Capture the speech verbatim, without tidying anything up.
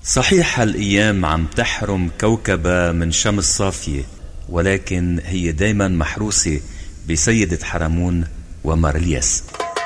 صحيح هالأيام عم تحرم كوكبة من شمس صافية، ولكن هي دايما محروسة بسيدة حرمون ومارلياس.